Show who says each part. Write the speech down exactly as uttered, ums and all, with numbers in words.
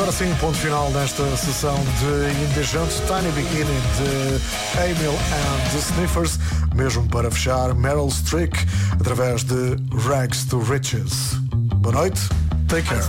Speaker 1: agora sim, ponto final nesta sessão de Indecente. Tiny Bikini de Emil and the Sniffers, mesmo para fechar Meryl Streep através de Rags to Riches. Boa noite, take care.